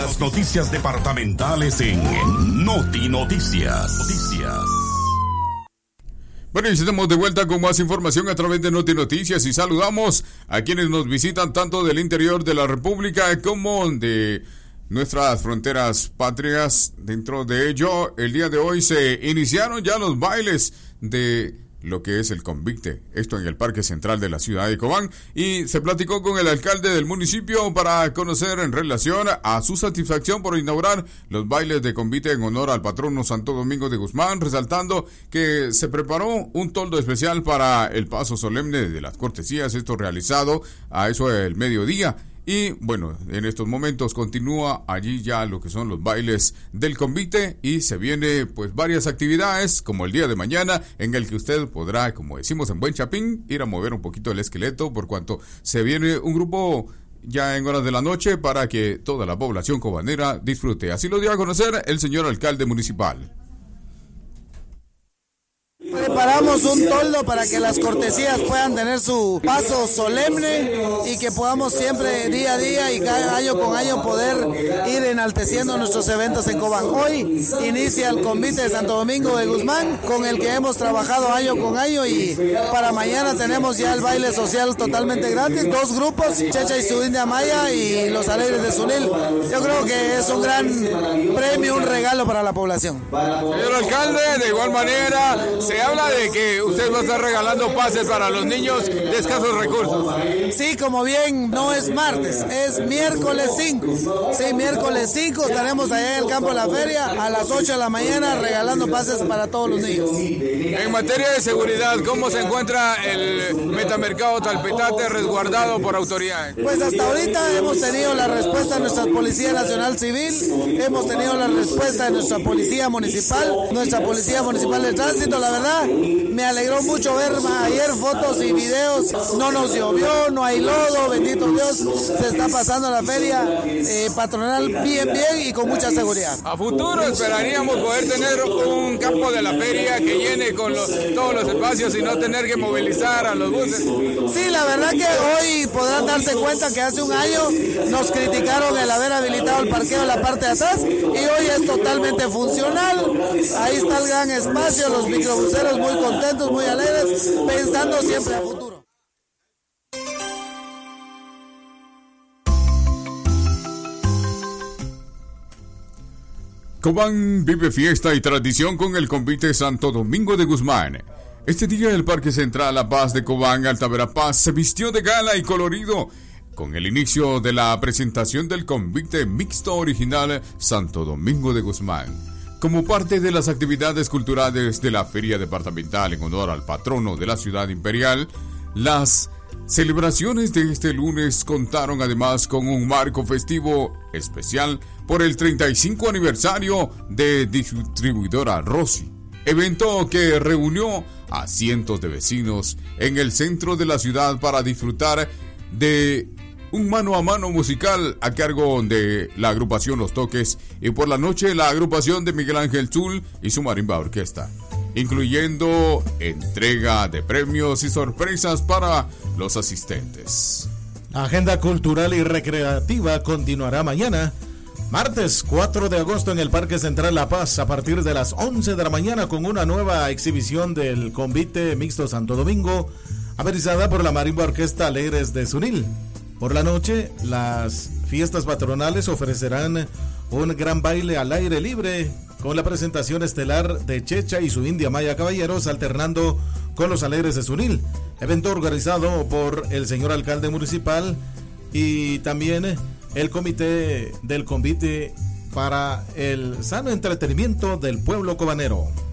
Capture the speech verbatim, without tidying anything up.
las noticias departamentales en Noti Noticias. Noticias. Bueno, y estamos de vuelta con más información a través de Noti Noticias y saludamos a quienes nos visitan tanto del interior de la República como de nuestras fronteras patrias. Dentro de ello, el día de hoy se iniciaron ya los bailes de lo que es el Convite, esto en el Parque Central de la ciudad de Cobán, y se platicó con el alcalde del municipio para conocer en relación a su satisfacción por inaugurar los bailes de Convite en honor al patrono Santo Domingo de Guzmán, resaltando que se preparó un toldo especial para el paso solemne de las cortesías, esto realizado a eso del mediodía. Y bueno, en estos momentos continúa allí ya lo que son los bailes del Convite y se viene pues varias actividades como el día de mañana en el que usted podrá, como decimos en buen chapín, ir a mover un poquito el esqueleto por cuanto se viene un grupo ya en horas de la noche para que toda la población cobanera disfrute. Así lo dio a conocer el señor alcalde municipal. Preparamos un toldo para que las cortesías puedan tener su paso solemne y que podamos siempre día a día y cada año con año poder ir enalteciendo nuestros eventos en Cobán. Hoy inicia el Convite de Santo Domingo de Guzmán con el que hemos trabajado año con año y para mañana tenemos ya el baile social totalmente gratis. Dos grupos, Checha y su India Maya y los Alegres de Sunil. Yo creo que es un gran premio, un regalo para la población. Señor alcalde, de igual manera se habla de que usted va a estar regalando pases para los niños de escasos recursos. Sí, como bien, no es martes, es miércoles cinco. Sí, miércoles cinco estaremos allá en el campo de la feria a las ocho de la mañana regalando pases para todos los niños. En materia de seguridad, ¿cómo se encuentra el metamercado Talpetate resguardado por autoridades? Pues hasta ahorita hemos tenido la respuesta de nuestra Policía Nacional Civil, hemos tenido la respuesta de nuestra Policía Municipal, nuestra Policía Municipal de Tránsito. La verdad, me alegró mucho ver ayer fotos y videos. No nos llovió, no hay lodo, bendito Dios. Se está pasando la feria eh, patronal bien, bien y con mucha seguridad. A futuro esperaríamos poder tener un campo de la feria que llene con los, todos los espacios y no tener que movilizar a los buses. Sí, la verdad que hoy podrán darse cuenta que hace un año nos criticaron el haber habilitado el parqueo en la parte de atrás y hoy es totalmente funcional. Ahí está el gran espacio, los microbuseros muy contentos, muy alegres, pensando siempre a futuro. Cobán vive fiesta y tradición con el Convite Santo Domingo de Guzmán. Este día el Parque Central La Paz de Cobán, Alta Verapaz, se vistió de gala y colorido con el inicio de la presentación del Convite Mixto Original Santo Domingo de Guzmán. Como parte de las actividades culturales de la Feria Departamental en honor al patrono de la ciudad imperial, las celebraciones de este lunes contaron además con un marco festivo especial por el treinta y cinco aniversario de Distribuidora Rossi, evento que reunió a cientos de vecinos en el centro de la ciudad para disfrutar de un mano a mano musical a cargo de la agrupación Los Toques y por la noche la agrupación de Miguel Ángel Zul y su marimba orquesta, incluyendo entrega de premios y sorpresas para los asistentes. La agenda cultural y recreativa continuará mañana, martes cuatro de agosto en el Parque Central La Paz a partir de las once de la mañana con una nueva exhibición del Convite Mixto Santo Domingo, amenizada por la marimba orquesta Alegres de Sunil. Por la noche, las fiestas patronales ofrecerán un gran baile al aire libre con la presentación estelar de Checha y su India Maya Caballeros alternando con los Alegres de Sunil, evento organizado por el señor alcalde municipal y también el comité del Convite para el sano entretenimiento del pueblo cobanero.